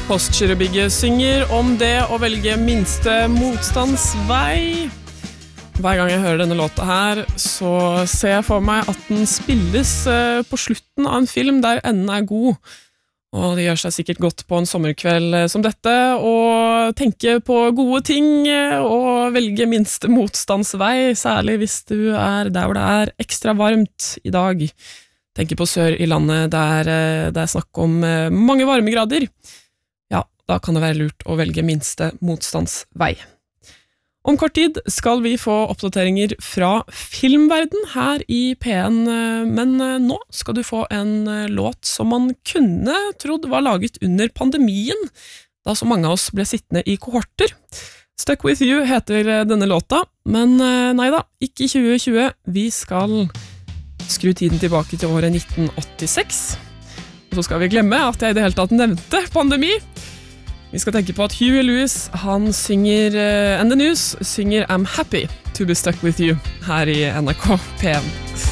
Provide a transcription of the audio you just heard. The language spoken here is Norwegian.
Postgirobygget synger om det å velge minste motstandsvei. Hver gang jeg hører denne låta her, så ser jeg for meg at den spilles på slutten av en film der enden er god. Og det gjør seg sikkert godt på en sommerkveld som dette, og tenke på gode ting og velge minste motstandsvei, særlig hvis du er der hvor det er ekstra varmt i dag. Tenker på sør i landet der det er snakk om mange varmegrader. Ja, da kan det være lurt å velge minste motstandsvei. Om kort tid skal vi få oppdateringer fra filmverden her i P1, men nå skal du få en låt som man kunne trodd var laget under pandemien, da så mange av oss ble sittende i kohorter. Stuck With You heter denne låta, men neida, ikke i 2020. Vi skal skru tiden tilbake til året 1986, og så skal vi glemme at jeg i det hele tatt nevnte pandemi. Vi skal tenke på at Huey Lewis, han synger And the News, synger I'm Happy to be stuck with you her i NRK P1.